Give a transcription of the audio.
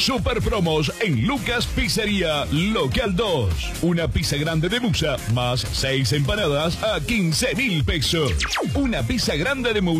Super promos en Lucas Pizzería Local 2. Una pizza grande de musa más 6 empanadas a 15.000 pesos. Una pizza grande de musa